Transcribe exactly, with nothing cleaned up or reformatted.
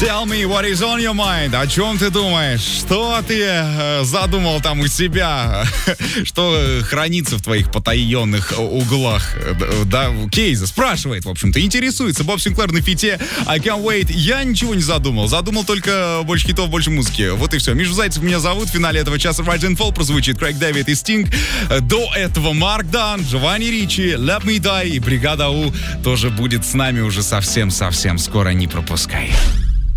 Tell me what is on your mind. О чем ты думаешь? Что ты э, задумал там у себя? Что хранится в твоих потаенных углах? Да, Кейза спрашивает, в общем-то, интересуется. Боб Синклер на фите I can't wait. Я ничего не задумал. Задумал только больше хитов, больше музыки. Вот и все. Миша Зайцев меня зовут. В финале этого часа Rise and Fall прозвучит Крейг Дэвид и Стинг. До этого Марк Дан, Джованни Ричи, Let Me Die и Бригада У тоже будет с нами уже совсем-совсем скоро. Не пропускай.